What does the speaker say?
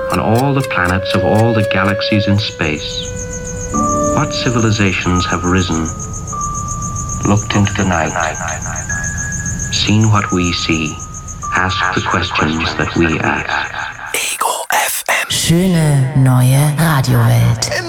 on all the planets of all the galaxies in space? What civilizations have risen, looked into the night, seen what we see, asked the questions that we ask? Ego FM. Schöne neue Radiowelt.